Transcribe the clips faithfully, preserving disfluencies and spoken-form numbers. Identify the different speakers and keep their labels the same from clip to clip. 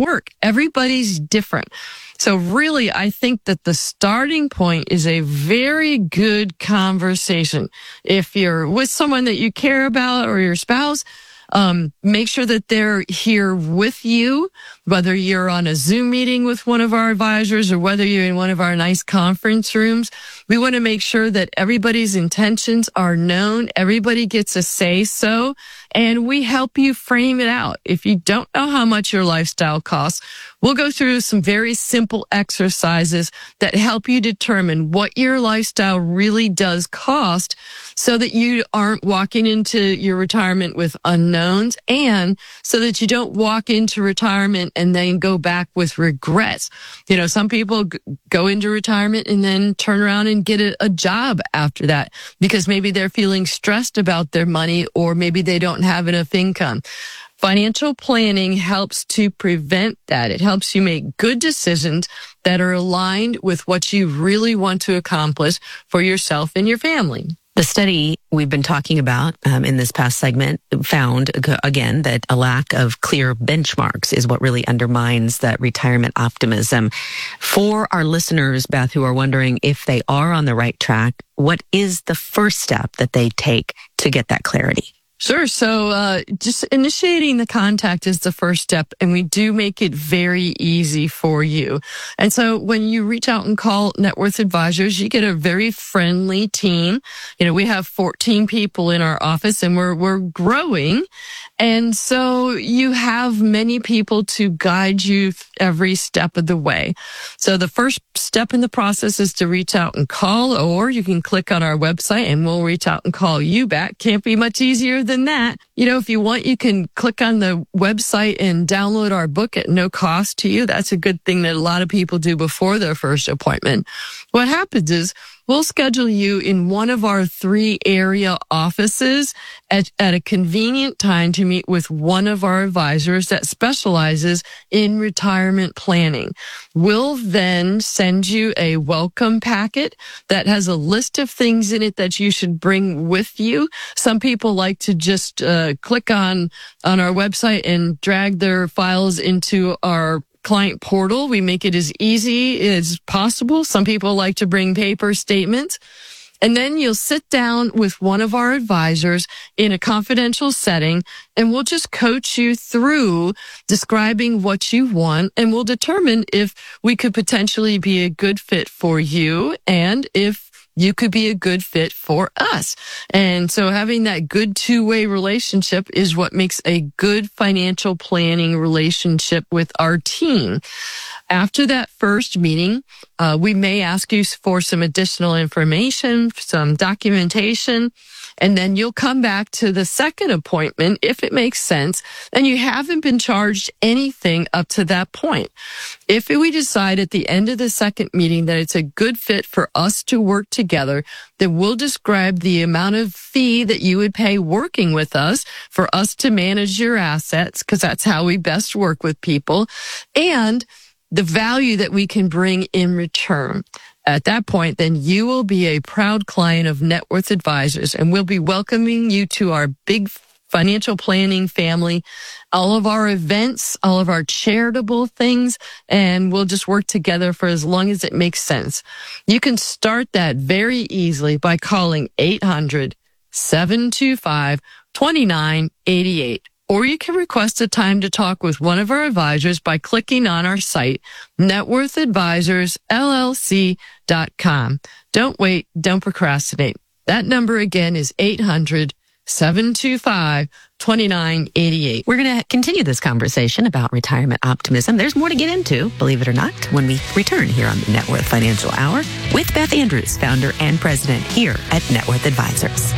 Speaker 1: work. Everybody's different. So really, I think that the starting point is a very good conversation. If you're with someone that you care about or your spouse, Um, make sure that they're here with you, whether you're on a Zoom meeting with one of our advisors or whether you're in one of our nice conference rooms. We want to make sure that everybody's intentions are known. Everybody gets a say so, and we help you frame it out. If you don't know how much your lifestyle costs, we'll go through some very simple exercises that help you determine what your lifestyle really does cost so that you aren't walking into your retirement with unknowns, and so that you don't walk into retirement and then go back with regrets. You know, some people g- go into retirement and then turn around and get a, a job after that because maybe they're feeling stressed about their money, or maybe they don't have enough income. Financial planning helps to prevent that. It helps you make good decisions that are aligned with what you really want to accomplish for yourself and your family.
Speaker 2: The study we've been talking about um, in this past segment found, again, that a lack of clear benchmarks is what really undermines that retirement optimism. For our listeners, Beth, who are wondering if they are on the right track, what is the first step that they take to get that clarity?
Speaker 1: Sure. So uh just initiating the contact is the first step, and we do make it very easy for you. And so when you reach out and call Net Worth Advisors, you get a very friendly team. You know, we have fourteen people in our office, and we're we're growing. And so you have many people to guide you every step of the way. So the first step in the process is to reach out and call, or you can click on our website and we'll reach out and call you back. Can't be much easier than that. You know, if you want, you can click on the website and download our book at no cost to you. That's a good thing that a lot of people do before their first appointment. What happens is we'll schedule you in one of our three area offices at, at a convenient time to meet with one of our advisors that specializes in retirement planning. We'll then send you a welcome packet that has a list of things in it that you should bring with you. Some people like to just uh, click on, on our website and drag their files into our client portal. We make it as easy as possible. Some people like to bring paper statements. And then you'll sit down with one of our advisors in a confidential setting, and we'll just coach you through describing what you want, and we'll determine if we could potentially be a good fit for you and if you could be a good fit for us. And so having that good two-way relationship is what makes a good financial planning relationship with our team. After that first meeting, uh, we may ask you for some additional information, some documentation, and then you'll come back to the second appointment if it makes sense, and you haven't been charged anything up to that point. If we decide at the end of the second meeting that it's a good fit for us to work together, then we'll describe the amount of fee that you would pay working with us for us to manage your assets, because that's how we best work with people, and the value that we can bring in return. At that point, then you will be a proud client of Net Worth Advisors, and we'll be welcoming you to our big financial planning family, all of our events, all of our charitable things, and we'll just work together for as long as it makes sense. You can start that very easily by calling eight hundred, seven two five, two nine eight eight. Or you can request a time to talk with one of our advisors by clicking on our site, net worth advisors L L C dot com. Don't wait. Don't procrastinate. That number again is eight hundred, seven two five, two nine eight eight.
Speaker 2: We're going to continue this conversation about retirement optimism. There's more to get into, believe it or not, when we return here on the Net Worth Financial Hour with Beth Andrews, founder and president here at Net Worth Advisors.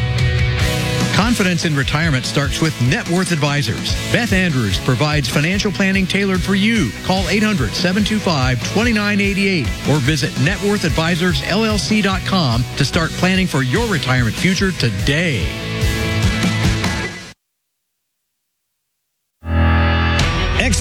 Speaker 3: Confidence in retirement starts with Net Worth Advisors. Beth Andrews provides financial planning tailored for you. Call eight hundred, seven two five, two nine eight eight or visit net worth advisors L L C dot com to start planning for your retirement future today.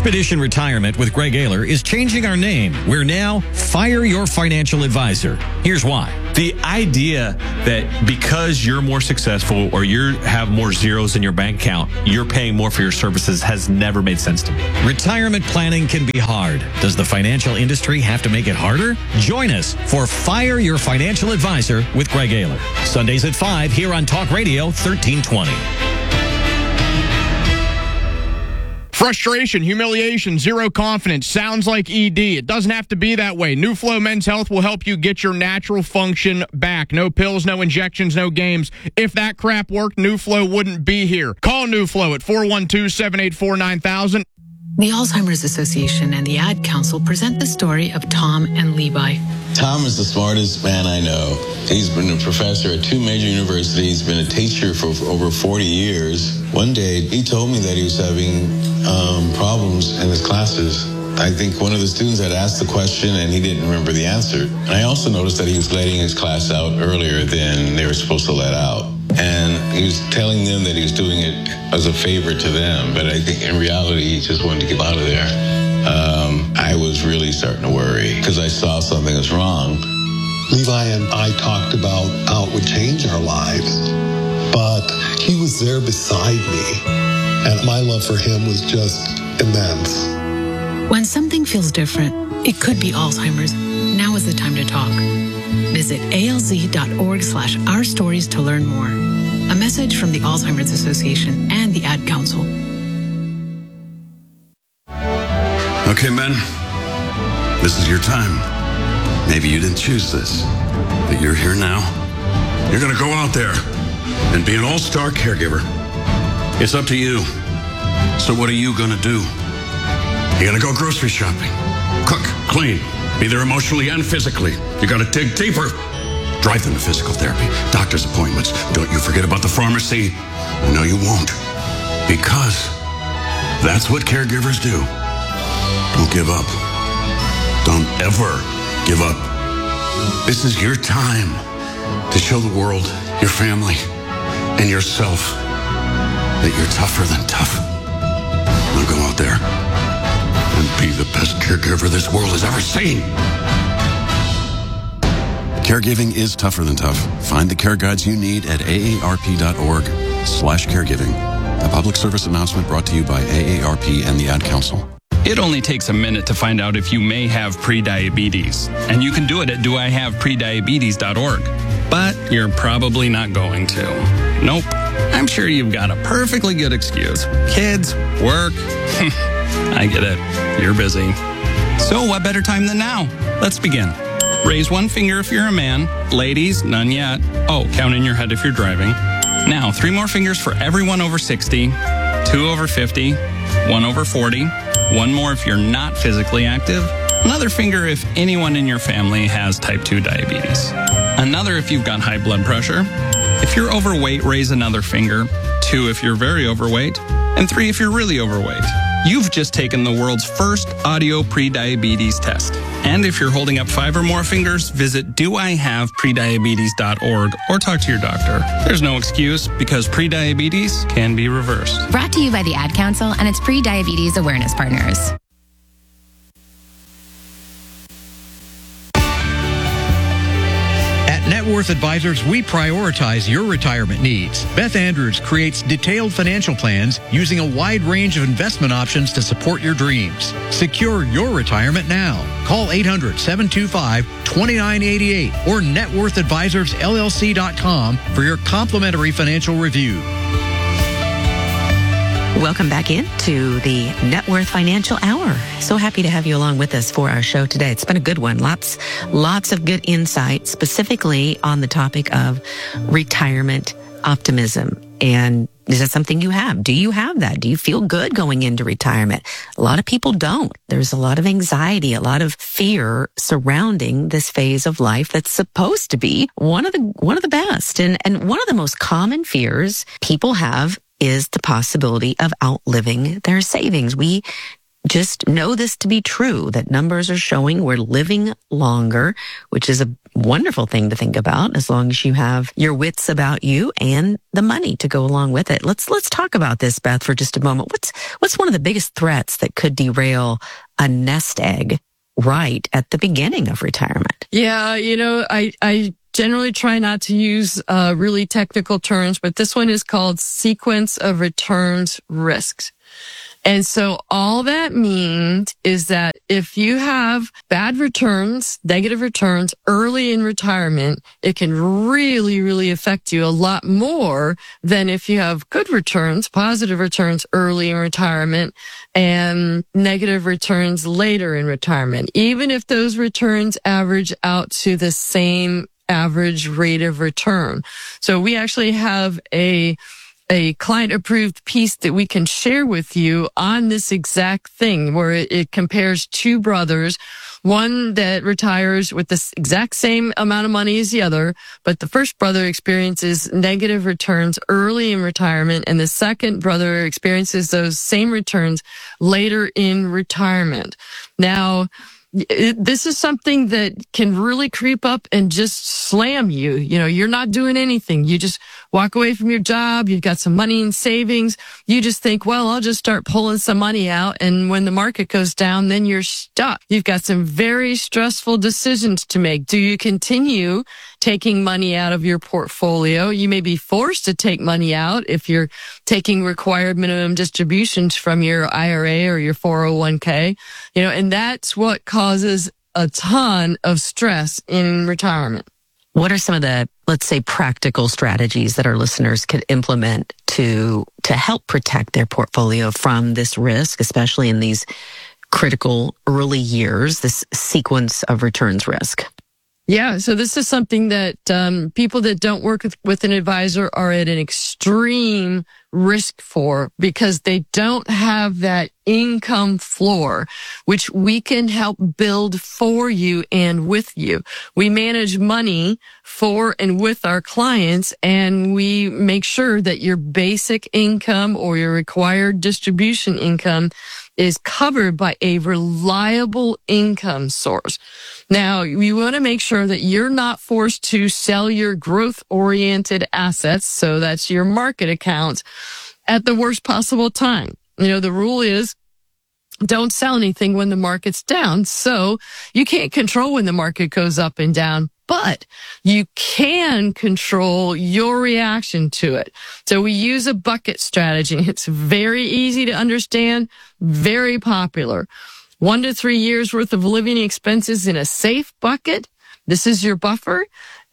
Speaker 4: Expedition Retirement with Greg Ayler is changing our name. We're now Fire Your Financial Advisor. Here's why.
Speaker 5: The idea that because you're more successful or you have more zeros in your bank account, you're paying more for your services has never made sense to me.
Speaker 4: Retirement planning can be hard. Does the financial industry have to make it harder? Join us for Fire Your Financial Advisor with Greg Ayler. Sundays at five here on Talk Radio thirteen twenty.
Speaker 6: Frustration, humiliation, zero confidence. Sounds like E D. It doesn't have to be that way. NuFlow Men's Health will help you get your natural function back. No pills, no injections, no games. If that crap worked, NuFlow wouldn't be here. Call NuFlow at four one two, seven eight four, nine thousand.
Speaker 7: The Alzheimer's Association and the Ad Council present the story of Tom and Levi.
Speaker 8: Tom is the smartest man I know. He's been a professor at two major universities, been a teacher for over forty years. One day, he told me that he was having um, problems in his classes. I think one of the students had asked the question and he didn't remember the answer. And I also noticed that he was letting his class out earlier than they were supposed to let out. And he was telling them that he was doing it as a favor to them, but I think in reality, he just wanted to get out of there. Um, I was really starting to worry because I saw something was wrong.
Speaker 9: Levi and I talked about how it would change our lives, but he was there beside me, and my love for him was just immense.
Speaker 7: When something feels different, it could be Alzheimer's. Now is the time to talk. Visit alz.org slash our stories to learn more. A message from the Alzheimer's Association and the Ad Council.
Speaker 10: Okay, men, this is your time. Maybe you didn't choose this, but you're here now. You're going to go out there and be an all-star caregiver. It's up to you. So what are you going to do? You're going to go grocery shopping, cook, clean, be there emotionally and physically. You got to dig deeper. Drive them to physical therapy, doctor's appointments. Don't you forget about the pharmacy. No, you won't. Because that's what caregivers do. Don't give up. Don't ever give up. This is your time to show the world, your family, and yourself that you're tougher than tough. Now go out there and be the best caregiver this world has ever seen. Caregiving is tougher than tough. Find the care guides you need at aarp.org slash caregiving. A public service announcement brought to you by A A R P and the Ad Council.
Speaker 11: It only takes a minute to find out if you may have prediabetes, and you can do it at do I have prediabetes dot org. But you're probably not going to. Nope. I'm sure you've got a perfectly good excuse. Kids, work. I get it. You're busy. So what better time than now? Let's begin. Raise one finger if you're a man. Ladies, none yet. Oh, count in your head if you're driving. Now, three more fingers for everyone over sixty, two over fifty, one over forty, one more if you're not physically active, another finger if anyone in your family has type two diabetes, another if you've got high blood pressure. If you're overweight, raise another finger, two if you're very overweight, and three if you're really overweight. You've just taken the world's first audio prediabetes test. And if you're holding up five or more fingers, visit do I have prediabetes dot org or talk to your doctor. There's no excuse because prediabetes can be reversed.
Speaker 12: Brought to you by the Ad Council and its pre-diabetes awareness partners.
Speaker 3: Net Worth Advisors, we prioritize your retirement needs. Beth Andrews creates detailed financial plans using a wide range of investment options to support your dreams. Secure your retirement now. Call eight hundred, seven two five, two nine eight eight or net worth advisors L L C dot com for your complimentary financial review.
Speaker 2: Welcome back into the Net Worth Financial Hour. So happy to have you along with us for our show today. It's been a good one. Lots, lots of good insight, specifically on the topic of retirement optimism. And is that something you have? Do you have that? Do you feel good going into retirement? A lot of people don't. There's a lot of anxiety, a lot of fear surrounding this phase of life that's supposed to be one of the, one of the best. And, and one of the most common fears people have is the possibility of outliving their savings. We just know this to be true, that numbers are showing we're living longer, which is a wonderful thing to think about as long as you have your wits about you and the money to go along with it. Let's let's talk about this, Beth, for just a moment. What's what's one of the biggest threats that could derail a nest egg right at the beginning of retirement?
Speaker 1: Yeah, you know, I I generally try not to use uh really technical terms, but this one is called sequence of returns risks. And so all that means is that if you have bad returns, negative returns early in retirement, it can really, really affect you a lot more than if you have good returns, positive returns early in retirement and negative returns later in retirement. Even if those returns average out to the same average rate of return. So we actually have a a client-approved piece that we can share with you on this exact thing, where it, it compares two brothers, one that retires with the exact same amount of money as the other, but the first brother experiences negative returns early in retirement, and the second brother experiences those same returns later in retirement. Now, It, this is something that can really creep up and just slam you. You know, you're not doing anything. You just walk away from your job. You've got some money in savings. You just think, well, I'll just start pulling some money out. And when the market goes down, then you're stuck. You've got some very stressful decisions to make. Do you continue taking money out of your portfolio? You may be forced to take money out if you're taking required minimum distributions from your I R A or your four oh one k, you know, and that's what causes a ton of stress in retirement.
Speaker 2: What are some of the, let's say, practical strategies that our listeners could implement to to help protect their portfolio from this risk, especially in these critical early years, this sequence of returns risk?
Speaker 1: Yeah, so this is something that um, people that don't work with, with an advisor are at an extreme risk for, because they don't have that income floor, which we can help build for you and with you. We manage money for and with our clients, and we make sure that your basic income or your required distribution income is covered by a reliable income source. Now, we want to make sure that you're not forced to sell your growth-oriented assets, so that's your market account, at the worst possible time. You know, the rule is don't sell anything when the market's down. So you can't control when the market goes up and down, but you can control your reaction to it. So we use a bucket strategy. It's very easy to understand, very popular. One to three years worth of living expenses in a safe bucket. This is your buffer.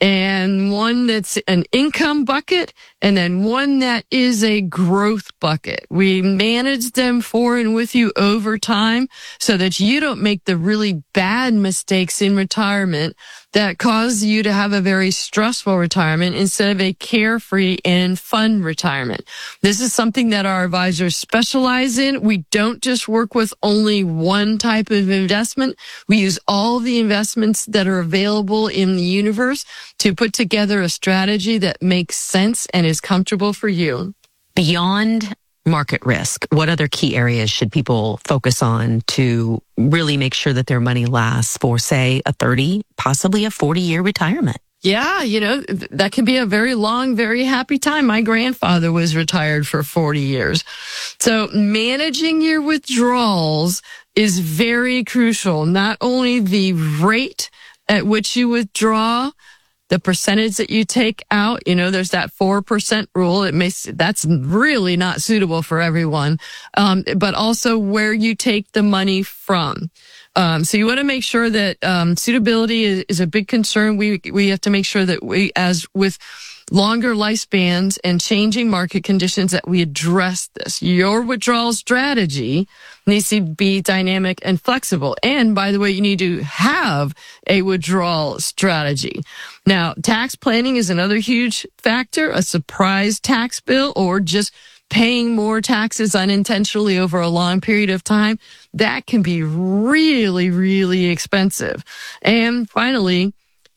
Speaker 1: And one that's an income bucket, and then one that is a growth bucket. We manage them for and with you over time so that you don't make the really bad mistakes in retirement that cause you to have a very stressful retirement instead of a carefree and fun retirement. This is something that our advisors specialize in. We don't just work with only one type of investment. We use all the investments that are available in the universe to put together a strategy that makes sense and is comfortable for you.
Speaker 2: Beyond market risk, what other key areas should people focus on to really make sure that their money lasts for, say, a thirty, possibly a forty-year retirement?
Speaker 1: Yeah, you know, that can be a very long, very happy time. My grandfather was retired for forty years. So managing your withdrawals is very crucial. Not only the rate at which you withdraw, the percentage that you take out, you know, there's that four percent rule. It may, that's really not suitable for everyone. Um, but also where you take the money from. Um, so you want to make sure that, um, suitability is, is a big concern. We, we have to make sure that we, as with longer lifespans and changing market conditions, that we address this. Your withdrawal strategy needs to be dynamic and flexible. And by the way, you need to have a withdrawal strategy. Now, tax planning is another huge factor. A surprise tax bill or just paying more taxes unintentionally over a long period of time, that can be really, really expensive. And finally,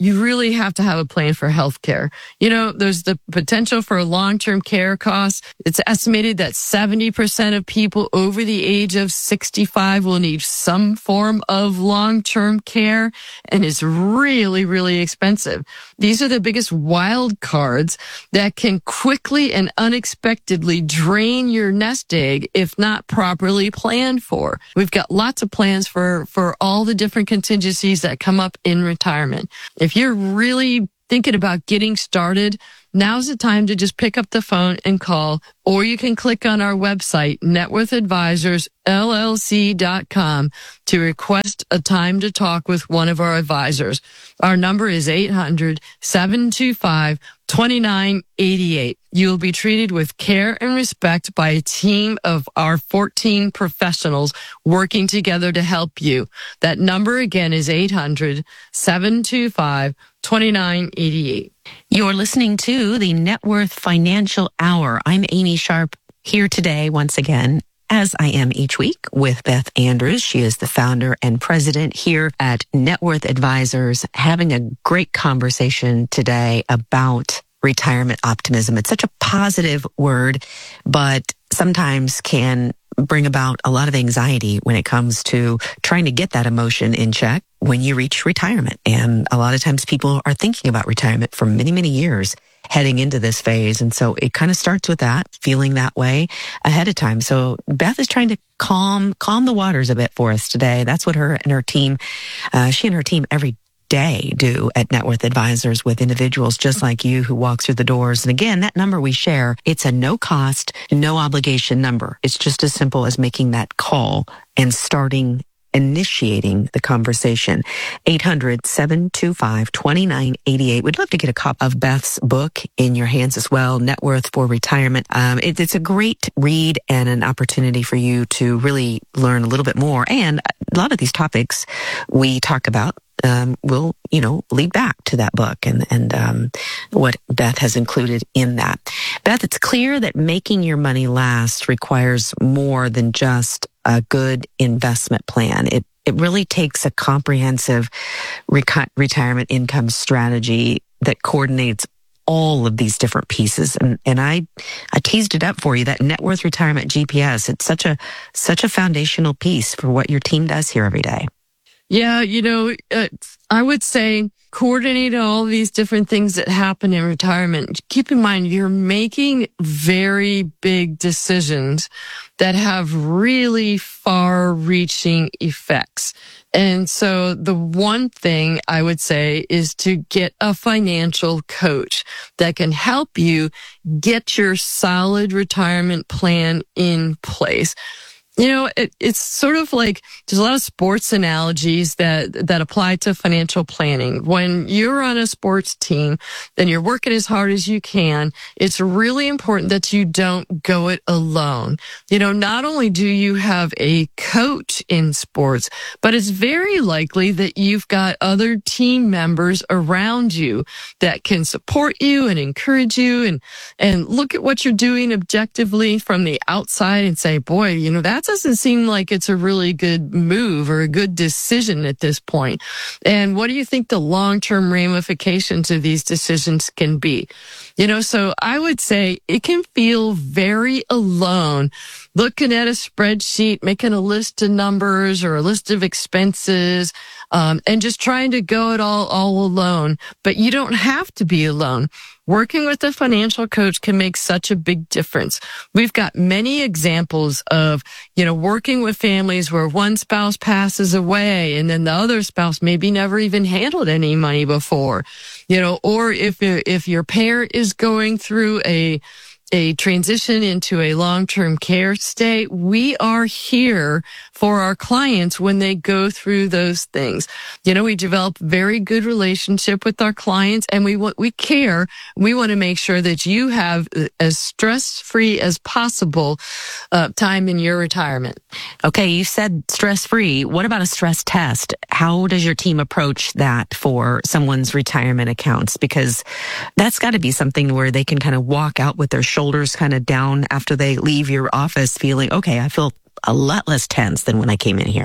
Speaker 1: you really have to have a plan for healthcare. You know, there's the potential for long-term care costs. It's estimated that seventy percent of people over the age of sixty-five will need some form of long-term care, and it's really, really expensive. These are the biggest wild cards that can quickly and unexpectedly drain your nest egg if not properly planned for. We've got lots of plans for, for all the different contingencies that come up in retirement. If you're really thinking about getting started, now's the time to just pick up the phone and call, or you can click on our website, net worth advisors L L C dot com, to request a time to talk with one of our advisors. Our number is eight hundred, seven two five, two nine eight eight. You will be treated with care and respect by a team of our fourteen professionals working together to help you. That number again is eight hundred, seven two five, two nine eight eight.
Speaker 2: You're listening to the Net Worth Financial Hour. I'm Amy Sharp, here today once again, as I am each week, with Beth Andrews. She is the founder and president here at Net Worth Advisors, having a great conversation today about retirement optimism. It's such a positive word, but sometimes can bring about a lot of anxiety when it comes to trying to get that emotion in check when you reach retirement. And a lot of times people are thinking about retirement for many, many years heading into this phase. And so it kind of starts with that, feeling that way ahead of time. So Beth is trying to calm, calm the waters a bit for us today. That's what her and her team, uh, she and her team every day do at Net Worth Advisors with individuals just like you who walk through the doors. And again, that number we share, it's a no cost, no obligation number. It's just as simple as making that call and starting initiating the conversation. eight hundred, seven two five, two nine eight eight. We'd love to get a copy of Beth's book in your hands as well, Net Worth for Retirement. Um, it, it's a great read and an opportunity for you to really learn a little bit more. And a lot of these topics we talk about Um, will, you know, lead back to that book and, and, um, what Beth has included in that. Beth, it's clear that making your money last requires more than just a good investment plan. It, it really takes a comprehensive rec- retirement income strategy that coordinates all of these different pieces. And, and I, I teased it up for you, that Net Worth Retirement G P S. It's such a, such a foundational piece for what your team does here every day.
Speaker 1: Yeah, you know, uh, I would say coordinate all these different things that happen in retirement. Keep in mind, you're making very big decisions that have really far-reaching effects. And so the one thing I would say is to get a financial coach that can help you get your solid retirement plan in place. You know, it, it's sort of like there's a lot of sports analogies that, that apply to financial planning. When you're on a sports team, then you're working as hard as you can. It's really important that you don't go it alone. You know, not only do you have a coach in sports, but it's very likely that you've got other team members around you that can support you and encourage you and, and look at what you're doing objectively from the outside and say, boy, you know, that doesn't seem like it's a really good move or a good decision at this point. And what do you think the long-term ramifications of these decisions can be? You know, so I would say it can feel very alone looking at a spreadsheet, making a list of numbers or a list of expenses, um, and just trying to go it all, all alone. But you don't have to be alone. Working with a financial coach can make such a big difference. We've got many examples of, you know, working with families where one spouse passes away and then the other spouse maybe never even handled any money before, you know, or if, if your parent is going through a, a transition into a long-term care stay, we are here for our clients when they go through those things. You know, we develop very good relationship with our clients and we want, we care. We want to make sure that you have as stress-free as possible uh, time in your retirement.
Speaker 2: Okay, you said stress-free. What about a stress test? How does your team approach that for someone's retirement accounts? Because that's got to be something where they can kind of walk out with their shoulders kind of down after they leave your office feeling, okay, I feel a lot less tense than when I came in here.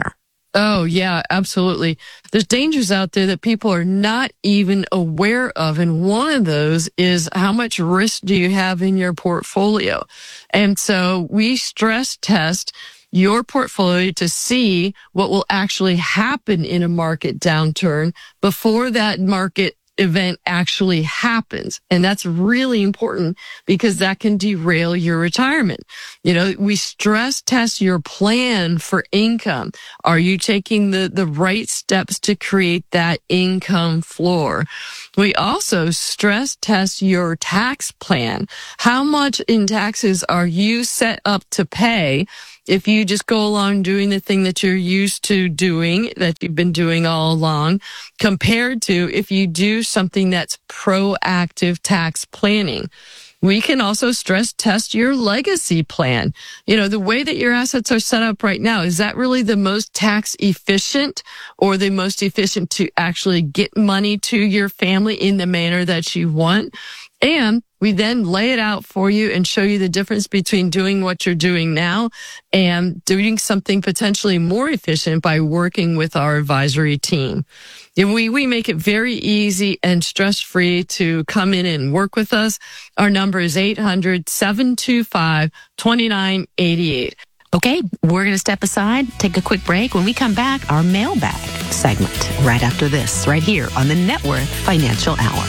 Speaker 1: Oh, yeah, absolutely. There's dangers out there that people are not even aware of. And one of those is how much risk do you have in your portfolio? And so we stress test your portfolio to see what will actually happen in a market downturn before that market event actually happens. And that's really important because that can derail your retirement. You know, we stress test your plan for income. Are you taking the, the right steps to create that income floor? We also stress test your tax plan. How much in taxes are you set up to pay if you just go along doing the thing that you're used to doing, that you've been doing all along, compared to if you do something that's proactive tax planning? We can also stress test your legacy plan. You know, the way that your assets are set up right now, is that really the most tax efficient or the most efficient to actually get money to your family in the manner that you want? And we then lay it out for you and show you the difference between doing what you're doing now and doing something potentially more efficient by working with our advisory team. And we, we make it very easy and stress-free to come in and work with us. Our number is eight hundred, seven two five, two nine eight eight.
Speaker 2: Okay, we're going to step aside, take a quick break. When we come back, our mailbag segment right after this, right here on the Net Worth Financial Hour.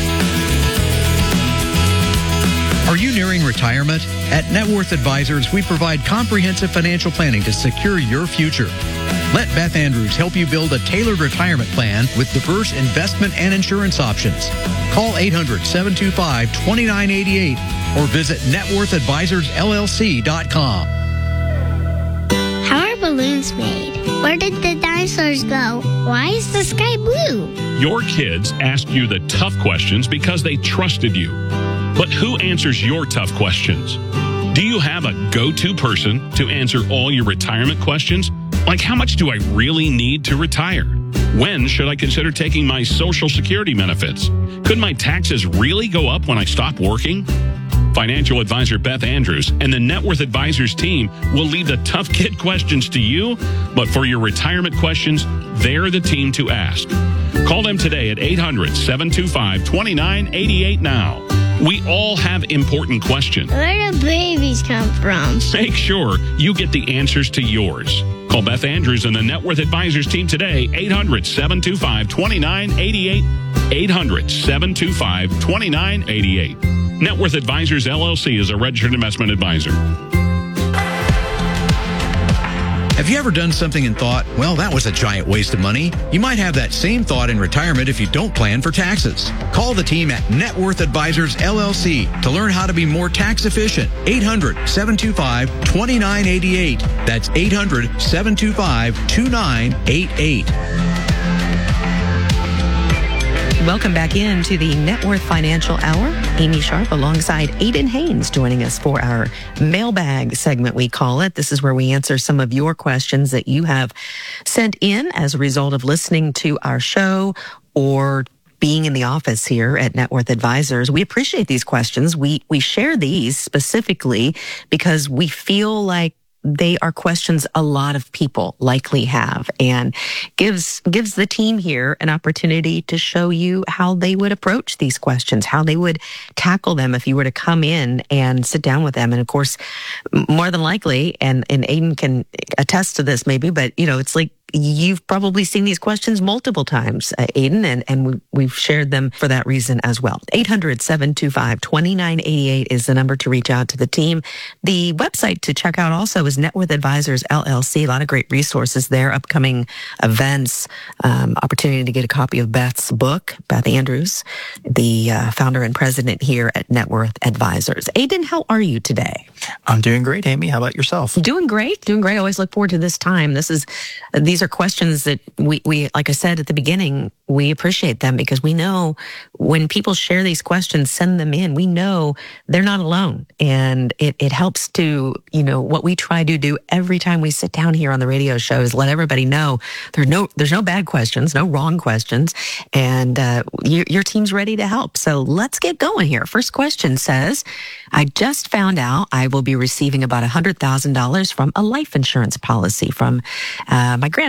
Speaker 3: Are you nearing retirement? At Net Worth Advisors, we provide comprehensive financial planning to secure your future. Let Beth Andrews help you build a tailored retirement plan with diverse investment and insurance options. Call eight hundred, seven two five, two nine eight eight or visit net worth advisors L L C dot com.
Speaker 13: How are balloons made? Where did the dinosaurs go? Why is the sky blue?
Speaker 14: Your kids asked you the tough questions because they trusted you. But who answers your tough questions? Do you have a go-to person to answer all your retirement questions? Like, how much do I really need to retire? When should I consider taking my Social Security benefits? Could my taxes really go up when I stop working? Financial advisor Beth Andrews and the Net Worth Advisors team will leave the tough kid questions to you, but for your retirement questions, they're the team to ask. Call them today at eight hundred, seven two five, two nine eight eight now. We all have important questions.
Speaker 13: Where do babies come from?
Speaker 14: Make sure you get the answers to yours. Call Beth Andrews and the Net Worth Advisors team today, eight hundred, seven two five, two nine eight eight, eight hundred, seven two five, two nine eight eight. Net Worth Advisors, L L C is a registered investment advisor.
Speaker 3: Have you ever done something and thought, well, that was a giant waste of money? You might have that same thought in retirement if you don't plan for taxes. Call the team at Net Worth Advisors, L L C to learn how to be more tax efficient. eight hundred, seven two five, two nine eight eight. That's eight hundred, seven two five, two nine eight eight.
Speaker 2: Welcome back into the Net Worth Financial Hour. Amy Sharp alongside Aiden Haynes joining us for our mailbag segment, we call it. This is where we answer some of your questions that you have sent in as a result of listening to our show or being in the office here at Net Worth Advisors. We appreciate these questions. We, we share these specifically because we feel like they are questions a lot of people likely have, and gives gives the team here an opportunity to show you how they would approach these questions, how they would tackle them if you were to come in and sit down with them. And of course, more than likely, and, and Aiden can attest to this maybe, but you know, it's like you've probably seen these questions multiple times, uh, Aiden, and, and we, we've shared them for that reason as well. eight hundred, seven two five, two nine eight eight is the number to reach out to the team. The website to check out also is Net Worth Advisors, L L C. A lot of great resources there, upcoming events, um, opportunity to get a copy of Beth's book, Beth Andrews, the uh, founder and president here at Net Worth Advisors. Aiden, how are you today?
Speaker 15: I'm doing great, Amy. How about yourself?
Speaker 2: Doing great, doing great. I always look forward to this time. This is, these are questions that we, we, like I said at the beginning, we appreciate them because we know when people share these questions, send them in, we know they're not alone. And it, it helps to, you know, what we try to do every time we sit down here on the radio show is let everybody know there's no, there's no bad questions, no wrong questions. And, uh, your, your team's ready to help. So let's get going here. First question says, I just found out I will be receiving about one hundred thousand dollars from a life insurance policy from, uh, my grandfather.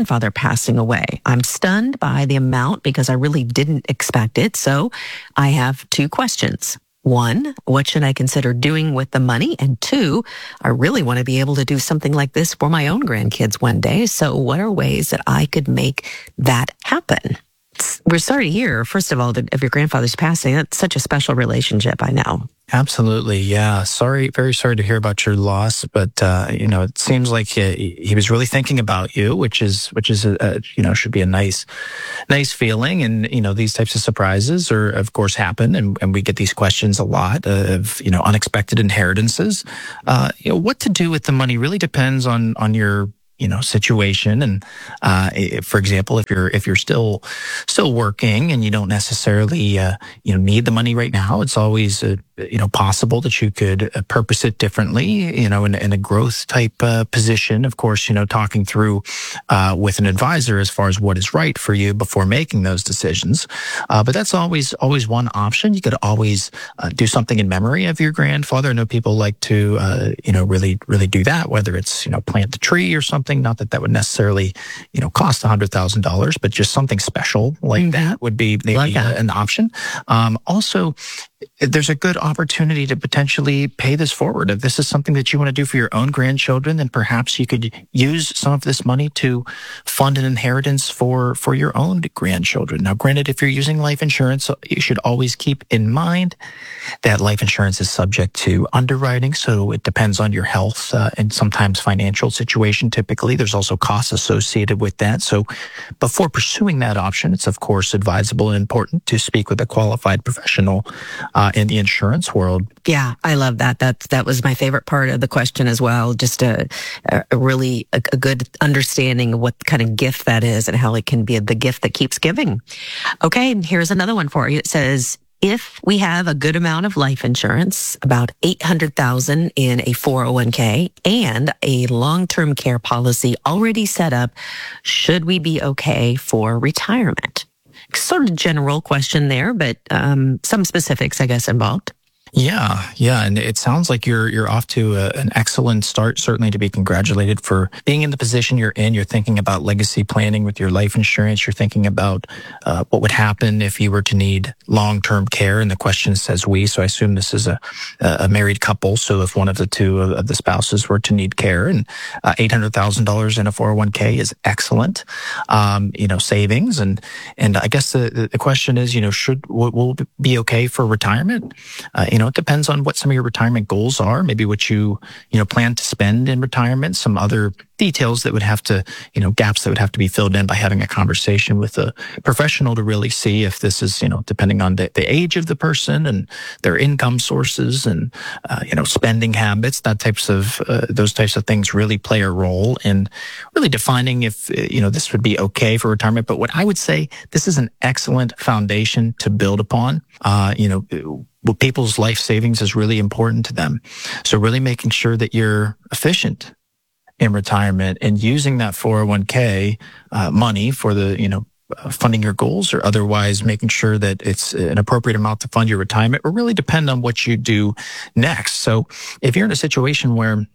Speaker 2: grandfather passing away. I'm stunned by the amount because I really didn't expect it. So I have two questions. One, what should I consider doing with the money? And two, I really want to be able to do something like this for my own grandkids one day. So what are ways that I could make that happen? We're sorry to hear, first of all, that of your grandfather's passing. That's such a special relationship, I know.
Speaker 15: Absolutely, yeah. Sorry, very sorry to hear about your loss, but uh, you know, it seems like he, he was really thinking about you, which is which is a, a you know should be a nice, nice feeling. And you know, these types of surprises are of course happen, and, and we get these questions a lot of you know unexpected inheritances. Uh, you know, what to do with the money really depends on on your you know, situation. And, uh, if, for example, if you're, if you're still, still working and you don't necessarily, uh, you know, need the money right now, it's always, uh, you know, possible that you could uh, purpose it differently, you know, in, in a growth type, uh, position. Of course, you know, talking through, uh, with an advisor as far as what is right for you before making those decisions. Uh, but that's always, always one option. You could always, uh, do something in memory of your grandfather. I know people like to, uh, you know, really, really do that, whether it's, you know, plant a tree or something. Not that that would necessarily, you know, cost a hundred thousand dollars, but just something special like mm-hmm. that would be maybe like uh, an option. Um, also, there's a good opportunity to potentially pay this forward. If this is something that you want to do for your own grandchildren, then perhaps you could use some of this money to fund an inheritance for, for your own grandchildren. Now, granted, if you're using life insurance, you should always keep in mind that life insurance is subject to underwriting. So it depends on your health uh, and sometimes financial situation. Typically, there's also costs associated with that. So before pursuing that option, it's of course advisable and important to speak with a qualified professional Uh, in the insurance world.
Speaker 2: Yeah, I love that. That that was my favorite part of the question as well. Just a, a really a, a good understanding of what kind of gift that is and how it can be the gift that keeps giving. Okay, here's another one for you. It says, if we have a good amount of life insurance, about eight hundred thousand dollars in a four oh one k and a long-term care policy already set up, should we be okay for retirement? Sort of general question there, but um, some specifics, I guess, involved.
Speaker 15: Yeah, yeah, and it sounds like you're you're off to a, an excellent start. Certainly to be congratulated for being in the position you're in. You're thinking about legacy planning with your life insurance. You're thinking about uh, what would happen if you were to need long-term care. And the question says we, so I assume this is a a married couple. So if one of the two of the spouses were to need care, and uh, eight hundred thousand dollars in a four oh one k is excellent. Um, you know, savings, and and I guess the the question is, you know, should will be okay for retirement? Uh, you know. It depends on what some of your retirement goals are, maybe what you, you know, plan to spend in retirement, some other details that would have to, you know, gaps that would have to be filled in by having a conversation with a professional to really see if this is, you know, depending on the, the age of the person and their income sources and, uh, you know, spending habits, that types of, uh, those types of things really play a role in really defining if, you know, this would be okay for retirement. But what I would say, this is an excellent foundation to build upon. Uh, you know, well, people's life savings is really important to them. So really making sure that you're efficient in retirement and using that four oh one k uh, money for the, you know, uh, funding your goals or otherwise making sure that it's an appropriate amount to fund your retirement will really depend on what you do next. So if you're in a situation where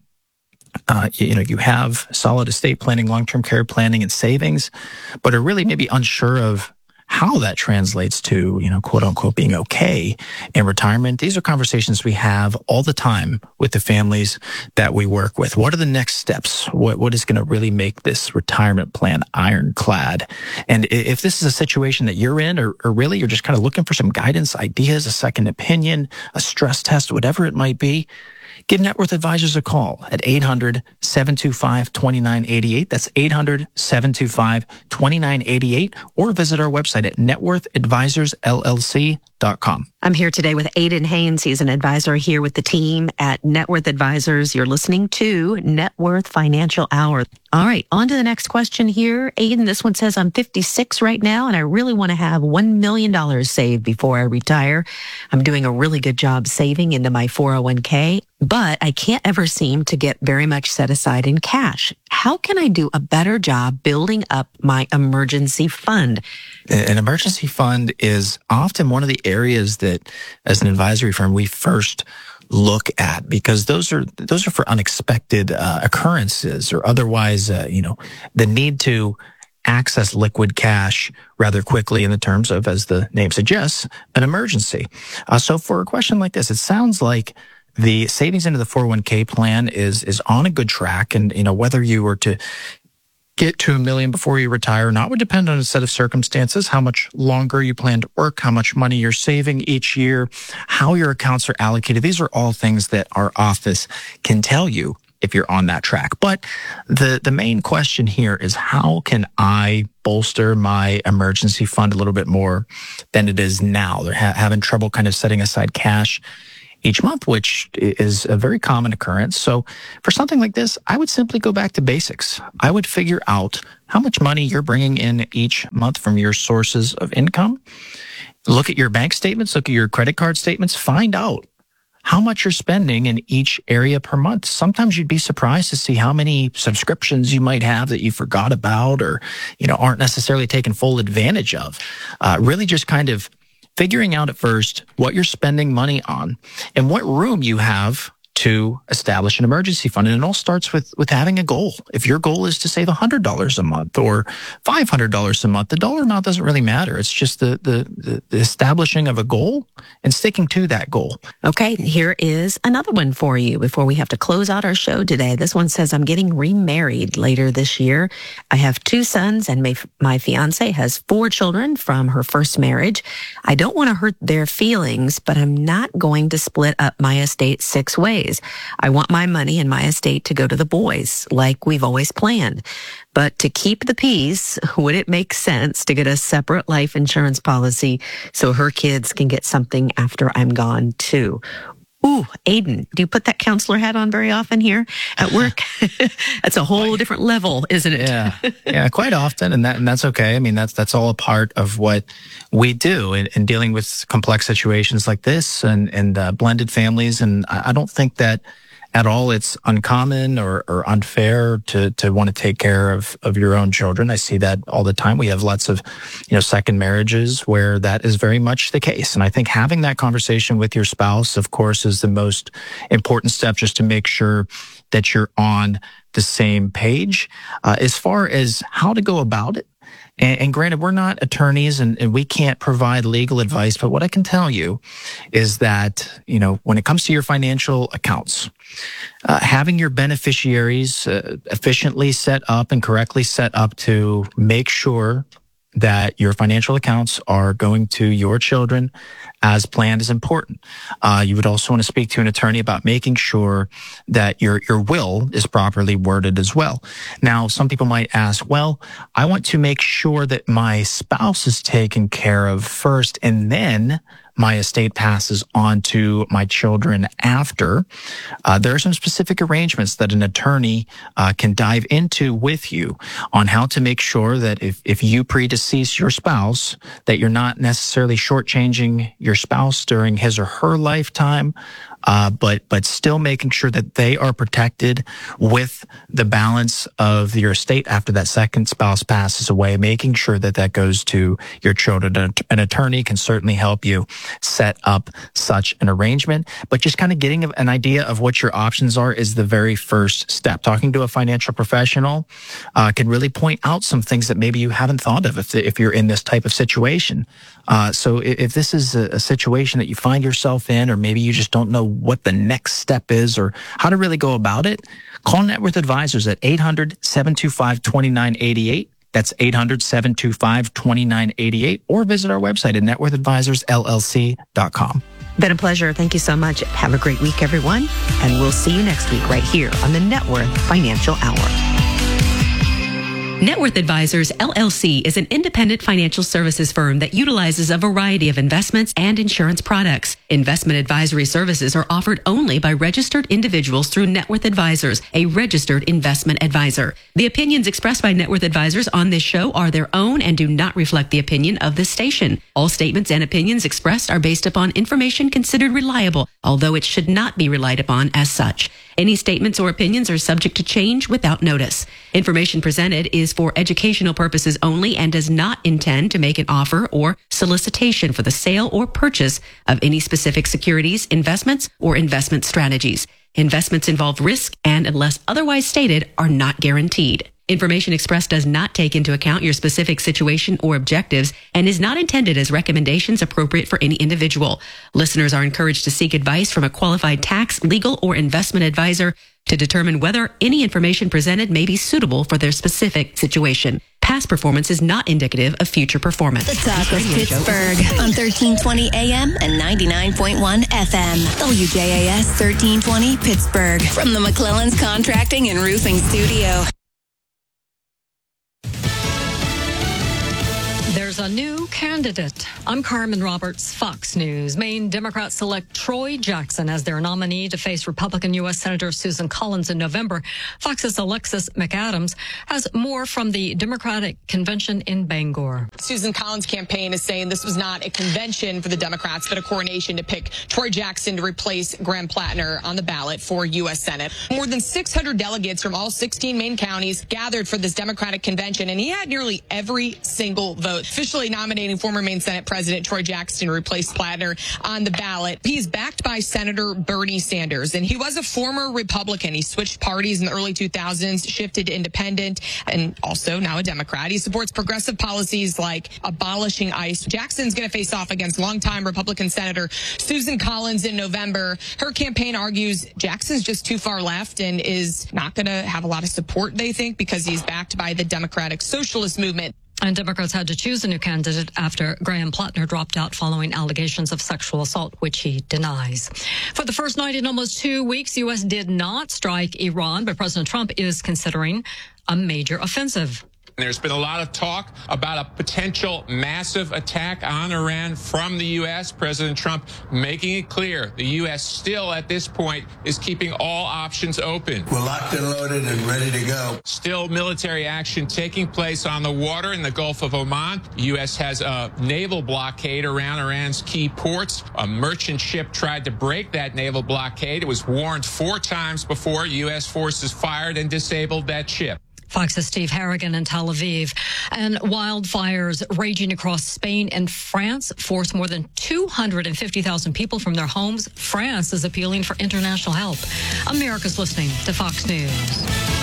Speaker 15: Uh, you, you know, you have solid estate planning, long-term care planning, and savings, but are really maybe unsure of how that translates to, you know, quote unquote, being okay in retirement. These are conversations we have all the time with the families that we work with. What are the next steps? What, what is going to really make this retirement plan ironclad? And if this is a situation that you're in, or, or really you're just kind of looking for some guidance, ideas, a second opinion, a stress test, whatever it might be, give Net Worth Advisors a call at eight hundred, seven two five, two nine eight eight. That's eight hundred, seven two five, two nine eight eight, or visit our website at net worth advisors l l c dot com.
Speaker 2: I'm here today with Aidan Haynes. He's an advisor here with the team at Net Worth Advisors. You're listening to Net Worth Financial Hour. All right, on to the next question here. Aidan, this one says, I'm fifty-six right now, and I really want to have one million dollars saved before I retire. I'm doing a really good job saving into my four oh one k, but I can't ever seem to get very much set aside in cash. How can I do a better job building up my emergency fund?
Speaker 15: An emergency fund is often one of the areas that, as an advisory firm, we first look at, because those are those are for unexpected uh, occurrences or otherwise, uh, you know, the need to access liquid cash rather quickly in the terms of, as the name suggests, an emergency. Uh, so for a question like this, it sounds like the savings into the four oh one k plan is is on a good track. And, you know, whether you were to get to a million before you retire or not would depend on a set of circumstances, how much longer you plan to work, how much money you're saving each year, how your accounts are allocated. These are all things that our office can tell you if you're on that track. But the, the main question here is, how can I bolster my emergency fund a little bit more than it is now? They're ha- having trouble kind of setting aside cash each month, which is a very common occurrence. So for something like this, I would simply go back to basics. I would figure out how much money you're bringing in each month from your sources of income. Look at your bank statements, look at your credit card statements, find out how much you're spending in each area per month. Sometimes you'd be surprised to see how many subscriptions you might have that you forgot about or, you know, aren't necessarily taken full advantage of. Uh, really just kind of figuring out at first what you're spending money on and what room you have to establish an emergency fund. And it all starts with, with having a goal. If your goal is to save one hundred dollars a month or five hundred dollars a month, the dollar amount doesn't really matter. It's just the, the, the establishing of a goal and sticking to that goal.
Speaker 2: Okay, here is another one for you before we have to close out our show today. This one says, I'm getting remarried later this year. I have two sons and my, my fiance has four children from her first marriage. I don't want to hurt their feelings, but I'm not going to split up my estate six ways. I want my money and my estate to go to the boys, like we've always planned. But to keep the peace, would it make sense to get a separate life insurance policy so her kids can get something after I'm gone too? Ooh, Aiden, do you put that counselor hat on very often here at work? That's a whole different level, isn't it?
Speaker 15: Yeah, yeah, quite often, and that and that's okay. I mean, that's that's all a part of what we do in, in dealing with complex situations like this and and uh, blended families. And I, I don't think that at all it's uncommon or, or unfair to to want to take care of of your own children. I see that all the time. We have lots of, you know, second marriages where that is very much the case. And I think having that conversation with your spouse, of course, is the most important step, just to make sure that you're on the same page. Uh, as far as how to go about it, and, and granted, we're not attorneys and, and we can't provide legal advice, but what I can tell you is that, you know, when it comes to your financial accounts, uh, having your beneficiaries uh, efficiently set up and correctly set up to make sure that your financial accounts are going to your children as planned is important. Uh, you would also want to speak to an attorney about making sure that your, your will is properly worded as well. Now, some people might ask, well, I want to make sure that my spouse is taken care of first and then my estate passes on to my children after. Uh, there are some specific arrangements that an attorney uh, can dive into with you on how to make sure that if, if you predecease your spouse, that you're not necessarily shortchanging your spouse during his or her lifetime, uh, but but still making sure that they are protected with the balance of your estate after that second spouse passes away, making sure that that goes to your children. An attorney can certainly help you set up such an arrangement, but just kind of getting an idea of what your options are is the very first step. Talking to a financial professional uh, can really point out some things that maybe you haven't thought of if, if you're in this type of situation. Uh, so if, if this is a, a situation that you find yourself in, or maybe you just don't know what the next step is or how to really go about it, call Net Worth Advisors at eight hundred, seven two five, two nine eight eight. That's eight hundred, seven two five, two nine eight eight, or visit our website at net worth advisors l l c dot com.
Speaker 2: Been a pleasure. Thank you so much. Have a great week, everyone. And we'll see you next week right here on the Net Worth Financial Hour. Net Worth Advisors, L L C is an independent financial services firm that utilizes a variety of investments and insurance products. Investment advisory services are offered only by registered individuals through Net Worth Advisors, a registered investment advisor. The opinions expressed by Net Worth Advisors on this show are their own and do not reflect the opinion of this station. All statements and opinions expressed are based upon information considered reliable, although it should not be relied upon as such. Any statements or opinions are subject to change without notice. Information presented is for educational purposes only and does not intend to make an offer or solicitation for the sale or purchase of any specific securities, investments, or investment strategies. Investments involve risk and, unless otherwise stated, are not guaranteed. Information expressed does not take into account your specific situation or objectives and is not intended as recommendations appropriate for any individual. Listeners are encouraged to seek advice from a qualified tax, legal, or investment advisor to determine whether any information presented may be suitable for their specific situation. Past performance is not indicative of future performance.
Speaker 16: The Talk of Pittsburgh on thirteen twenty A M and ninety-nine point one F M. W J A S thirteen twenty Pittsburgh from the McClellan's Contracting and Roofing Studio.
Speaker 17: There's a new candidate. I'm Carmen Roberts, Fox News. Maine Democrats select Troy Jackson as their nominee to face Republican U S Senator Susan Collins in November. Fox's Alexis McAdams has more from the Democratic convention in Bangor.
Speaker 18: Susan Collins' campaign is saying this was not a convention for the Democrats, but a coronation to pick Troy Jackson to replace Graham Plattner on the ballot for U S Senate. More than six hundred delegates from all sixteen Maine counties gathered for this Democratic convention, and he had nearly every single vote, officially nominating former Maine Senate President Troy Jackson to replace Plattner on the ballot. He's backed by Senator Bernie Sanders, and he was a former Republican. He switched parties in the early two thousands, shifted to independent, and also now a Democrat. He supports progressive policies like abolishing ICE. Jackson's going to face off against longtime Republican Senator Susan Collins in November. Her campaign argues Jackson's just too far left and is not going to have a lot of support, they think, because he's backed by the Democratic Socialist movement.
Speaker 17: And Democrats had to choose a new candidate after Graham Plattner dropped out following allegations of sexual assault, which he denies. For the first night in almost two weeks, U S did not strike Iran, but President Trump is considering a major offensive.
Speaker 19: There's been a lot of talk about a potential massive attack on Iran from the U S. President Trump making it clear the U S still at this point is keeping all options open.
Speaker 20: We're locked and loaded and ready to go.
Speaker 19: Still military action taking place on the water in the Gulf of Oman. The U S has a naval blockade around Iran's key ports. A merchant ship tried to break that naval blockade. It was warned four times before U S forces fired and disabled that ship.
Speaker 17: Fox's Steve Harrigan in Tel Aviv. And wildfires raging across Spain and France forced more than two hundred fifty thousand people from their homes. France is appealing for international help. America's listening to Fox News.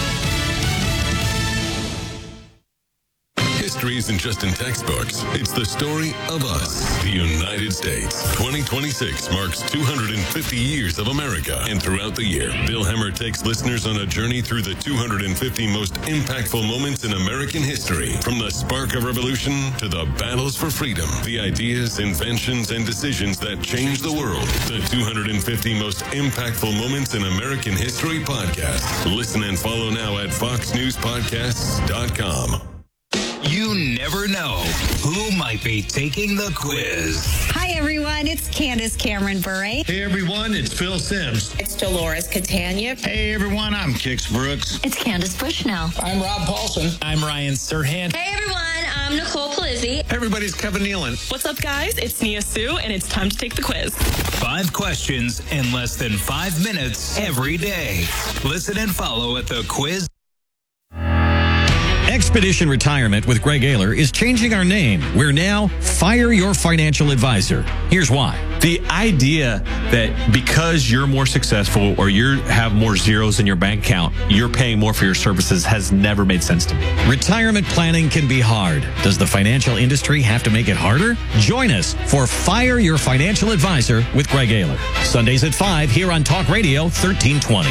Speaker 21: History isn't just in textbooks. It's the story of us, the United States. twenty twenty-six marks two hundred fifty years of America. And throughout the year, Bill Hemmer takes listeners on a journey through the two hundred fifty most impactful moments in American history. From the spark of revolution to the battles for freedom, the ideas, inventions, and decisions that changed the world. The two hundred fifty most impactful moments in American history podcast. Listen and follow now at fox news podcasts dot com.
Speaker 22: You never know who might be taking the quiz.
Speaker 23: Hi, everyone. It's Candace Cameron Bure.
Speaker 24: Hey, everyone. It's Phil Sims.
Speaker 23: It's Dolores Catania.
Speaker 24: Hey, everyone. I'm Kix Brooks.
Speaker 23: It's Candace Bushnell.
Speaker 24: I'm Rob Paulson.
Speaker 25: I'm Ryan Serhant.
Speaker 26: Hey, everyone. I'm Nicole Palizzi.
Speaker 24: Everybody's Kevin Nealon.
Speaker 27: What's up, guys? It's Nia Sue, and it's time to take the quiz.
Speaker 22: Five questions in less than five minutes every day. Listen and follow at the quiz.
Speaker 4: Expedition Retirement with Greg Ayler is changing our name. We're now Fire Your Financial Advisor. Here's why.
Speaker 5: The idea that because you're more successful or you have more zeros in your bank account, you're paying more for your services has never made sense to me.
Speaker 4: Retirement planning can be hard. Does the financial industry have to make it harder? Join us for Fire Your Financial Advisor with Greg Ayler. Sundays at five here on Talk Radio thirteen twenty.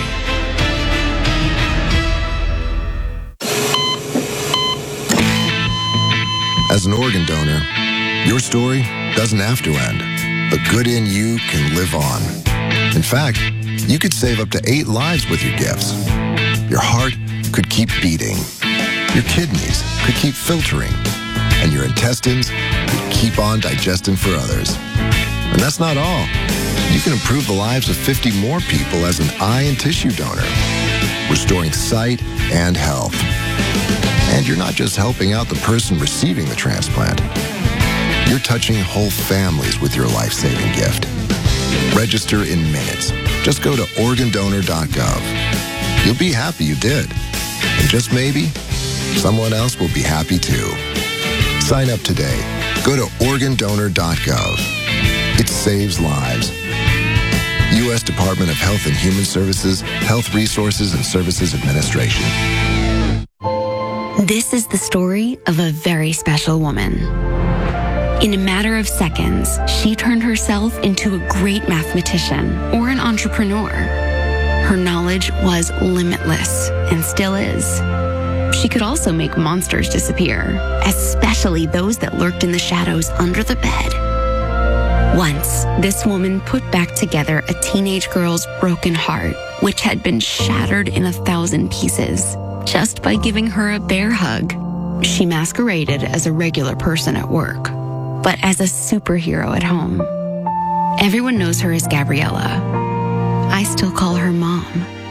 Speaker 28: As an organ donor, your story doesn't have to end. The good in you can live on. In fact, you could save up to eight lives with your gifts. Your heart could keep beating. Your kidneys could keep filtering. And your intestines could keep on digesting for others. And that's not all. You can improve the lives of fifty more people as an eye and tissue donor, restoring sight and health. And you're not just helping out the person receiving the transplant. You're touching whole families with your life-saving gift. Register in minutes. Just go to organ donor dot gov. You'll be happy you did. And just maybe, someone else will be happy too. Sign up today. Go to organ donor dot gov. It saves lives. U S Department of Health and Human Services, Health Resources and Services Administration.
Speaker 6: This is the story of a very special woman. In a matter of seconds, she turned herself into a great mathematician or an entrepreneur. Her knowledge was limitless and still is. She could also make monsters disappear, especially those that lurked in the shadows under the bed. Once, this woman put back together a teenage girl's broken heart, which had been shattered in a thousand pieces, just by giving her a bear hug. She masqueraded as a regular person at work, but as a superhero at home. Everyone knows her as Gabriella. I still call her Mom.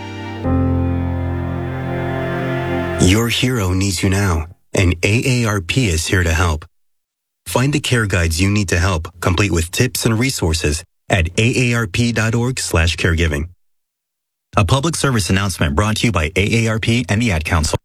Speaker 7: Your hero needs you now, and A A R P is here to help. Find the care guides you need to help, complete with tips and resources at A A R P dot org slash caregiving. A public service announcement brought to you by A A R P and the Ad Council.